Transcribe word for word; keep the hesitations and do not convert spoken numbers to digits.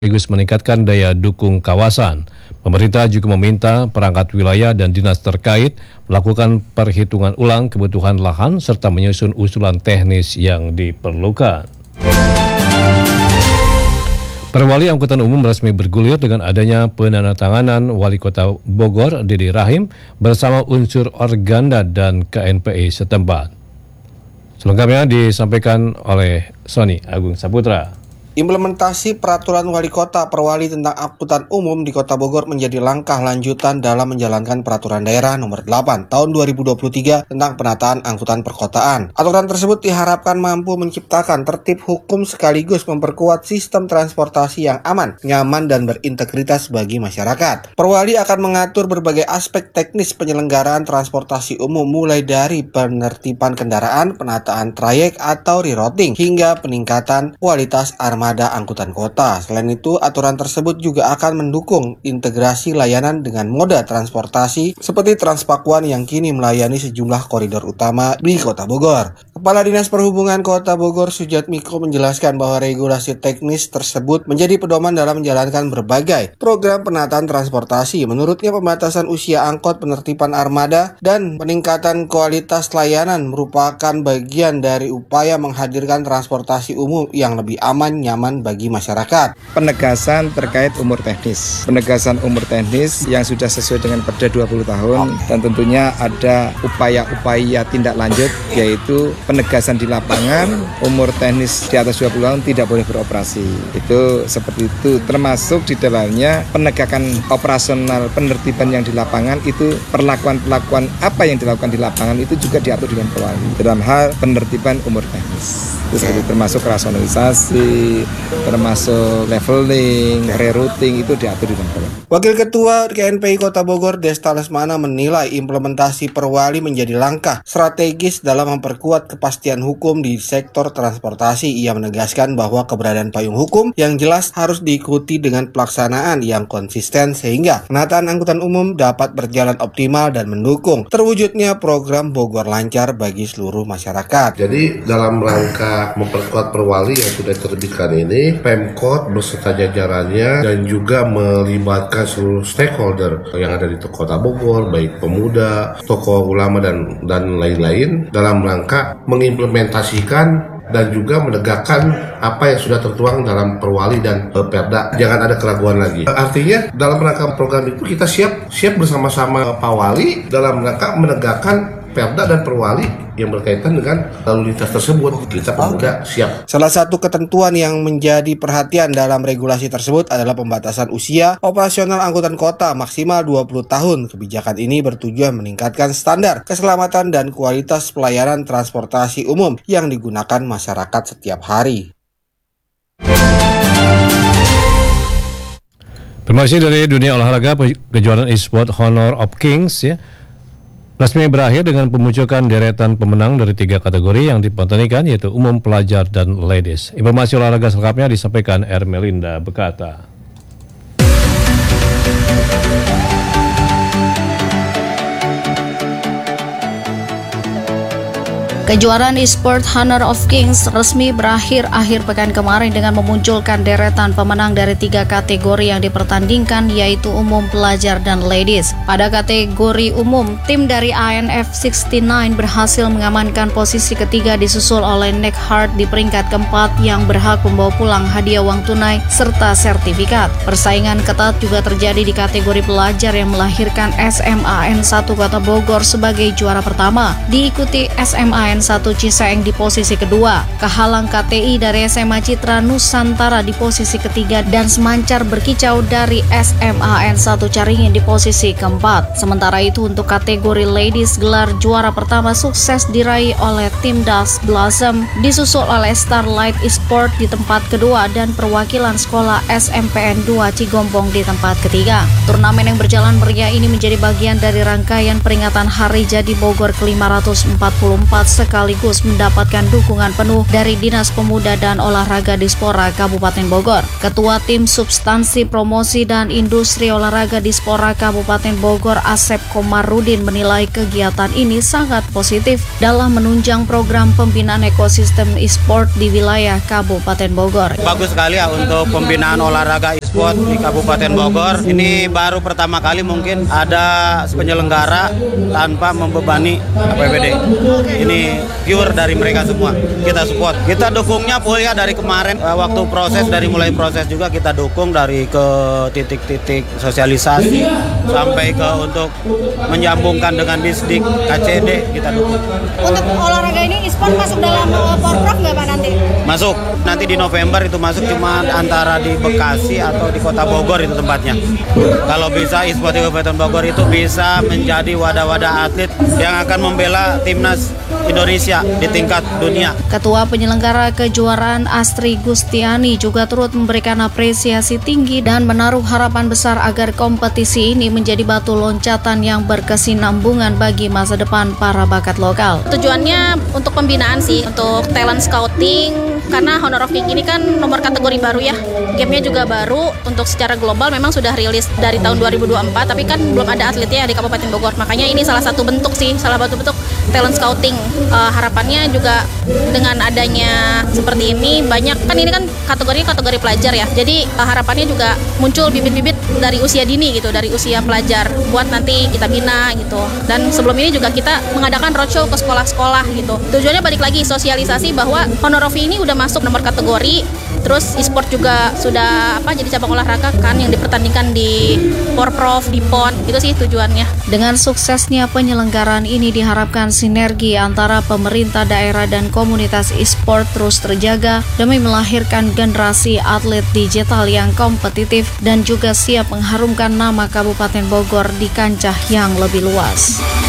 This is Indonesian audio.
sekaligus meningkatkan daya dukung kawasan. Pemerintah juga meminta perangkat wilayah dan dinas terkait melakukan perhitungan ulang kebutuhan lahan serta menyusun usulan teknis yang diperlukan. Perwali Angkutan Umum resmi bergulir dengan adanya penandatanganan Wali Kota Bogor, Didi Rahim, bersama unsur Organda dan K N P I setempat. Selengkapnya disampaikan oleh Sony Agung Saputra. Implementasi peraturan wali kota Perwali tentang angkutan umum di Kota Bogor menjadi langkah lanjutan dalam menjalankan peraturan daerah nomor delapan tahun dua ribu dua puluh tiga tentang penataan angkutan perkotaan. Aturan tersebut diharapkan mampu menciptakan tertib hukum sekaligus memperkuat sistem transportasi yang aman, nyaman, dan berintegritas bagi masyarakat. Perwali akan mengatur berbagai aspek teknis penyelenggaraan transportasi umum mulai dari penertiban kendaraan, penataan trayek atau rerouting, hingga peningkatan kualitas armada armada angkutan kota. Selain itu, aturan tersebut juga akan mendukung integrasi layanan dengan moda transportasi seperti Transpakuan yang kini melayani sejumlah koridor utama di Kota Bogor. Kepala Dinas Perhubungan Kota Bogor, Sujatmiko, menjelaskan bahwa regulasi teknis tersebut menjadi pedoman dalam menjalankan berbagai program penataan transportasi. Menurutnya, pembatasan usia angkot, penertiban armada, dan peningkatan kualitas layanan merupakan bagian dari upaya menghadirkan transportasi umum yang lebih aman, nyaman bagi masyarakat. Penegasan terkait umur teknis. Penegasan umur teknis yang sudah sesuai dengan Perda dua puluh tahun, dan tentunya ada upaya-upaya tindak lanjut, yaitu penegasan di lapangan, umur teknis di atas dua puluh tahun tidak boleh beroperasi. Itu seperti itu, termasuk di dalamnya penegakan operasional penertiban yang di lapangan, itu perlakuan-perlakuan apa yang dilakukan di lapangan itu juga diatur dengan Perwali dalam hal penertiban umur teknis. Itu seperti termasuk rasionalisasi, termasuk leveling, rerouting, itu diatur di dalam Perwali. Wakil Ketua K N P I Kota Bogor, Desta Lesmana, menilai implementasi Perwali menjadi langkah strategis dalam memperkuat kepastian hukum di sektor transportasi. Ia menegaskan bahwa keberadaan payung hukum yang jelas harus diikuti dengan pelaksanaan yang konsisten sehingga penataan angkutan umum dapat berjalan optimal dan mendukung terwujudnya program Bogor Lancar bagi seluruh masyarakat. Jadi dalam rangka memperkuat Perwali yang sudah diterbitkan ini, Pemkot beserta jajarannya dan juga melibatkan seluruh stakeholder yang ada di Kota Bogor, baik pemuda, tokoh ulama dan dan lain-lain, dalam rangka mengimplementasikan dan juga menegakkan apa yang sudah tertuang dalam Perwali dan Perda. Jangan ada keraguan lagi. Artinya dalam rangka program itu kita siap siap bersama-sama Pak Wali dalam rangka menegakkan Perda dan Perwali yang berkaitan dengan lalu lintas tersebut. Kita pemuda siap. Salah satu ketentuan yang menjadi perhatian dalam regulasi tersebut adalah pembatasan usia operasional angkutan kota maksimal dua puluh tahun. Kebijakan ini bertujuan meningkatkan standar keselamatan dan kualitas pelayanan transportasi umum yang digunakan masyarakat setiap hari. Informasi dari dunia olahraga, kejuaraan e-sport Honor of Kings ya resmi berakhir dengan pemunculan deretan pemenang dari tiga kategori yang dipertandingkan, yaitu umum, pelajar, dan ladies. Informasi olahraga selengkapnya disampaikan Ermelinda Bekata. Kejuaraan e-sport Honor of Kings resmi berakhir akhir pekan kemarin dengan memunculkan deretan pemenang dari tiga kategori yang dipertandingkan, yaitu umum, pelajar, dan ladies. Pada kategori umum, tim dari I N F enam puluh sembilan berhasil mengamankan posisi ketiga disusul oleh Neck Heart di peringkat keempat yang berhak membawa pulang hadiah uang tunai serta sertifikat. Persaingan ketat juga terjadi di kategori pelajar yang melahirkan S M A N satu Kota Bogor sebagai juara pertama, diikuti S M A N satu Ciseeng di posisi kedua, kehalang K T I dari S M A Citra Nusantara di posisi ketiga, dan Semancar Berkicau dari S M A N satu Caringin di posisi keempat. Sementara itu untuk kategori ladies, gelar juara pertama sukses diraih oleh tim Das Blossom, disusul oleh Starlight Esport di tempat kedua dan perwakilan sekolah S M P N dua Cigombong di tempat ketiga. Turnamen yang berjalan meriah ini menjadi bagian dari rangkaian peringatan Hari Jadi Bogor ke lima ratus empat puluh empat sekaligus mendapatkan dukungan penuh dari Dinas Pemuda dan Olahraga Dispora Kabupaten Bogor. Ketua Tim Substansi Promosi dan Industri Olahraga Dispora Kabupaten Bogor, Asep Komarudin, menilai kegiatan ini sangat positif dalam menunjang program pembinaan ekosistem e-sport di wilayah Kabupaten Bogor. Bagus sekali ya untuk pembinaan olahraga e-sport di Kabupaten Bogor. Ini baru pertama kali mungkin ada penyelenggara tanpa membebani A P B D. Ini pure dari mereka semua. Kita support. Kita dukungnya full ya dari kemarin. Waktu proses, dari mulai proses juga kita dukung dari ke titik-titik sosialisasi sampai ke untuk menyambungkan dengan Disdik, K C D, kita dukung. Untuk olahraga ini e-sport masuk dalam uh, Porprov nggak Pak nanti? Masuk. Nanti di November itu masuk, cuma antara di Bekasi atau di Kota Bogor itu tempatnya. Kalau bisa e-sport di Kabupaten Bogor itu bisa menjadi wadah-wadah atlet yang akan membela timnas Indonesia di tingkat dunia. Ketua penyelenggara kejuaraan Astri Gustiani juga turut memberikan apresiasi tinggi dan menaruh harapan besar agar kompetisi ini menjadi batu loncatan yang berkesinambungan bagi masa depan para bakat lokal. Tujuannya untuk pembinaan sih, untuk talent scouting, karena Honor of King ini kan nomor kategori baru ya. Gamenya juga baru, untuk secara global memang sudah rilis dari tahun dua ribu dua puluh empat, tapi kan belum ada atletnya di Kabupaten Bogor. Makanya ini salah satu bentuk sih, salah satu bentuk talent scouting. Uh, harapannya juga dengan adanya seperti ini, banyak kan ini kan kategorinya kategori pelajar ya. Jadi uh, harapannya juga muncul bibit-bibit dari usia dini gitu, dari usia pelajar buat nanti kita bina gitu. Dan sebelum ini juga kita mengadakan roadshow ke sekolah-sekolah gitu. Tujuannya balik lagi sosialisasi bahwa Honor of ini udah masuk nomor kategori. Terus e-sport juga sudah apa jadi cabang olahraga kan yang dipertandingkan di Porprov, di P O N, itu sih tujuannya. Dengan suksesnya penyelenggaraan ini diharapkan sinergi antara pemerintah daerah dan komunitas e-sport terus terjaga demi melahirkan generasi atlet digital yang kompetitif dan juga siap mengharumkan nama Kabupaten Bogor di kancah yang lebih luas.